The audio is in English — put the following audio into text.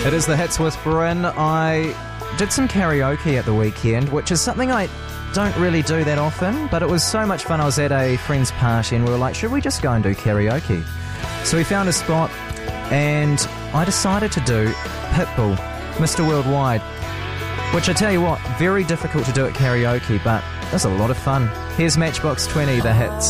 It is the Hits with Bryn. I did some karaoke at the weekend, which is something I don't really do that often, but it was so much fun. I was at a friend's party and we were like, should we just go and do karaoke? So we found a spot and I decided to do Pitbull, Mr. Worldwide, which I tell you what, very difficult to do at karaoke, but it was a lot of fun. Here's Matchbox 20, the hits.